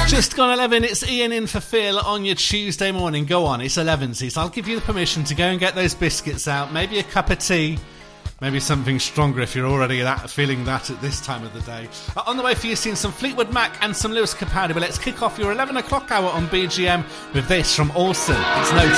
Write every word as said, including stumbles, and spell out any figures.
Just gone eleven, it's Ian in for Phil on your Tuesday morning. Go on, it's eleven, so I'll give you the permission to go and get those biscuits out, maybe a cup of tea, maybe something stronger if you're already that, feeling that at this time of the day. Uh, on the way for you, seeing some Fleetwood Mac and some Lewis Capaldi, but let's kick off your eleven o'clock hour on B G M with this from Orson. It's No